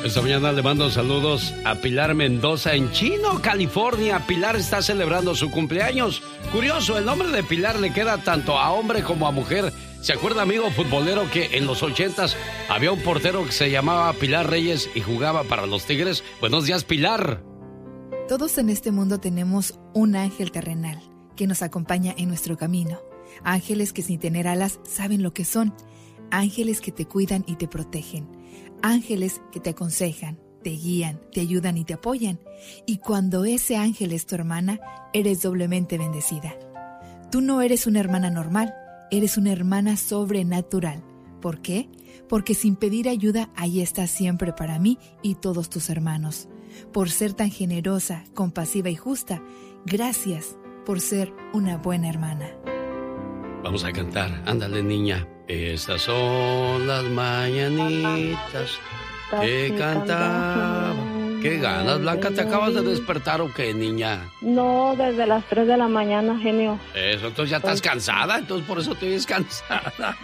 Esta mañana le mando saludos a Pilar Mendoza en Chino, California. Pilar está celebrando su cumpleaños. Curioso, el nombre de Pilar le queda tanto a hombre como a mujer. ¿Se acuerda, amigo futbolero, que en los 80s había un portero que se llamaba Pilar Reyes y jugaba para los Tigres? Buenos días, Pilar. Todos en este mundo tenemos un ángel terrenal que nos acompaña en nuestro camino. Ángeles que sin tener alas saben lo que son. Ángeles que te cuidan y te protegen. Ángeles que te aconsejan, te guían, te ayudan y te apoyan. Y cuando ese ángel es tu hermana, eres doblemente bendecida. Tú no eres una hermana normal, eres una hermana sobrenatural. ¿Por qué? Porque sin pedir ayuda, ahí estás siempre para mí y todos tus hermanos. Por ser tan generosa, compasiva y justa, gracias por ser una buena hermana. Vamos a cantar. Ándale, niña. Estas son las mañanitas que cantaba. ¿Qué ganas, Blanca? ¿Te acabas de despertar o qué, niña? No, desde las 3 de la mañana, genio. Eso, entonces ya estás cansada, entonces por eso te ves cansada.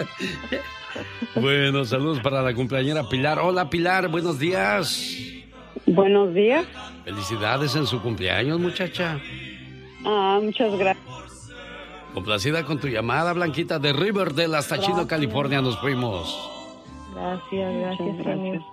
Bueno, saludos para la cumpleañera Pilar. Hola, Pilar, buenos días. Buenos días. Felicidades en su cumpleaños, muchacha. Muchas gracias. Complacida con tu llamada, Blanquita, de Riverdale hasta Chino, California nos fuimos. Gracias, genio.